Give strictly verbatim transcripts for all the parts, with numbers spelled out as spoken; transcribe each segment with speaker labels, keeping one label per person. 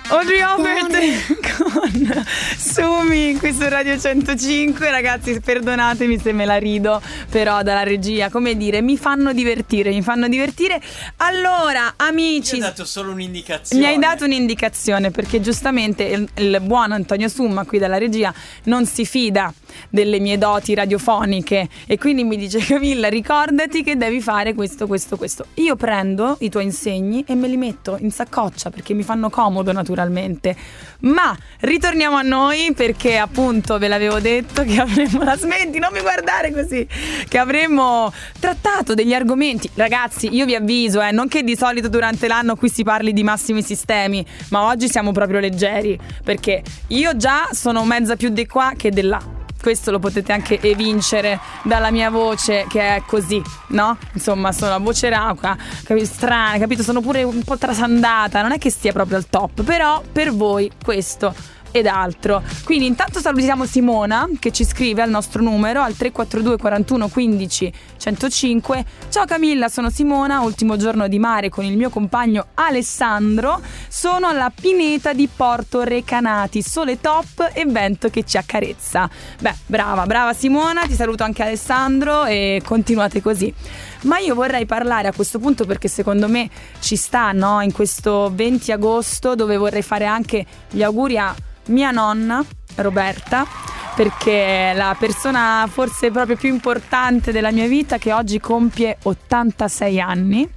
Speaker 1: Audrey Hopper con Sumi qui su Radio centocinque. Ragazzi, perdonatemi se me la rido, però dalla regia, come dire, mi fanno divertire, mi fanno divertire. Allora, amici,
Speaker 2: mi hai dato solo un'indicazione.
Speaker 1: Mi hai dato un'indicazione perché giustamente il, il buon Antonio Summa qui dalla regia non si fida delle mie doti radiofoniche e quindi mi dice: Camilla, ricordati che devi fare questo, questo, questo. Io prendo i tuoi insegni e me li metto in saccoccia perché mi fanno comodo naturalmente. Ma ritorniamo a noi, perché appunto ve l'avevo detto che avremmo, la smetti, non mi guardare così, che avremmo trattato degli argomenti. Ragazzi, io vi avviso, eh, non che di solito durante l'anno qui si parli di massimi sistemi, ma oggi siamo proprio leggeri, perché io già sono mezza più di qua che di là. Questo lo potete anche evincere dalla mia voce, che è così, no? Insomma, sono la voce rauca, capito? Strana, capito? Sono pure un po' trasandata, non è che stia proprio al top, però per voi questo ed altro. Quindi intanto salutiamo Simona, che ci scrive al nostro numero al tre quattro due quarantuno quindici centocinque. Ciao Camilla, sono Simona, ultimo giorno di mare con il mio compagno Alessandro, sono alla pineta di Porto Recanati, sole top e vento che ci accarezza. Beh, brava, brava Simona, ti saluto anche Alessandro e continuate così. Ma io vorrei parlare a questo punto, perché secondo me ci sta, no? In questo venti agosto, dove vorrei fare anche gli auguri a mia nonna Roberta, perché è la persona forse proprio più importante della mia vita, che oggi compie ottantasei anni,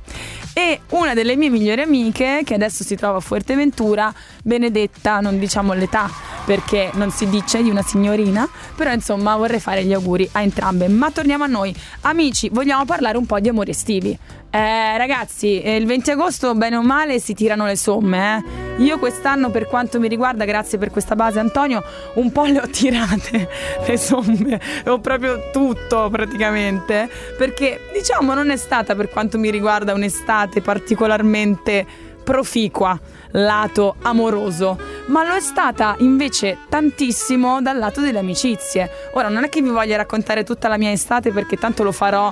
Speaker 1: e una delle mie migliori amiche che adesso si trova a Fuerteventura, Benedetta, non diciamo l'età perché non si dice di una signorina, però insomma vorrei fare gli auguri a entrambe. Ma torniamo a noi, amici, vogliamo parlare un po' di amori estivi. Eh, ragazzi, il venti agosto bene o male si tirano le somme, eh. Io quest'anno, per quanto mi riguarda, grazie per questa base Antonio, un po' le ho tirate le somme, ho proprio tutto praticamente, perché diciamo non è stata, per quanto mi riguarda, un'estate particolarmente proficua lato amoroso, ma lo è stata invece tantissimo dal lato delle amicizie. Ora non è che vi voglia raccontare tutta la mia estate, perché tanto lo farò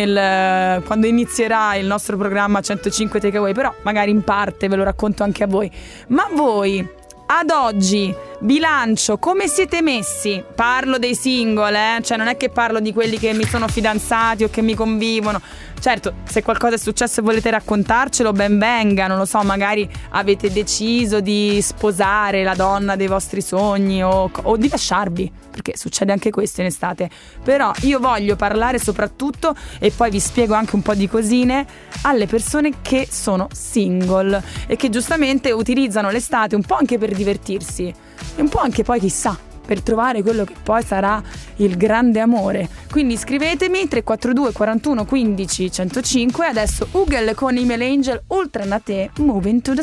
Speaker 1: nel, quando inizierà il nostro programma centocinque Takeaway, però magari in parte ve lo racconto anche a voi. Ma voi ad oggi, bilancio, come siete messi? Parlo dei single, eh? Cioè non è che parlo di quelli che mi sono fidanzati o che mi convivono. Certo, se qualcosa è successo e volete raccontarcelo, ben venga, non lo so, magari avete deciso di sposare la donna dei vostri sogni o, o di lasciarvi, perché succede anche questo in estate. Però io voglio parlare soprattutto, e poi vi spiego anche un po' di cosine, alle persone che sono single e che giustamente utilizzano l'estate un po' anche per divertirsi e un po' anche poi, chissà, per trovare quello che poi sarà il grande amore. Quindi scrivetemi tre quattro due quarantuno quindici centocinque. Adesso Ugel con Email Angel, Ultra Nate, Moving to the